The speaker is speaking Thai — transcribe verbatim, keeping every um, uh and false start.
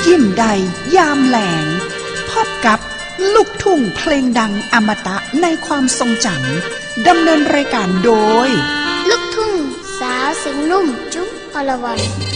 ยิ้มใดยามแหลงพบกับลูกทุ่งเพลงดังอมตะในความทรงจำดำเนินรายการโดยลูกทุ่งสาวเสียงนุ่มจุ๊บอรวรรณ